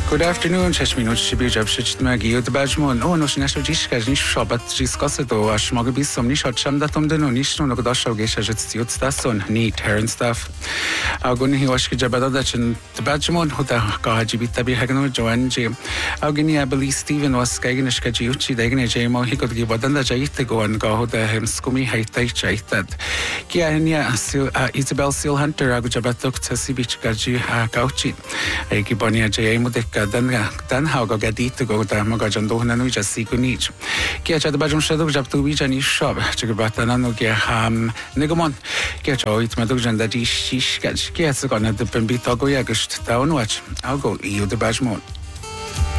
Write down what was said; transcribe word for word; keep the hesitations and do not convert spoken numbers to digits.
Good afternoon, šeść minut šibir jab šeść magi od bajmon. O, noż nasz dziś każdy szobat dziskasy to aż mogę być som niż odszam datum denu niż no go doszał gesza że ciut stason ni Terence stuff. A gun hi wash jabada da chen bajmon huta ka jibit tabi hagno joan je. A gun ya beli Steven was skagen ish ka jiuchi degne je mo hi kod gi badanda jaite go an ga huta hem skumi haitai chaitad. Kia henia sil Isabel Seal Hunter a jabatok tsibich ka ji ha kauchi. Ai ki bonia je mo de dan dan hauga gadito go da maga jando na no ja sikunich kia cha da bajum shadok jab tu bi jani shab chig batana no kia ham negomon kia cha it madok janda di shish ka kia sa gona de pembi to go ya gust down watch I'll go you the bajmon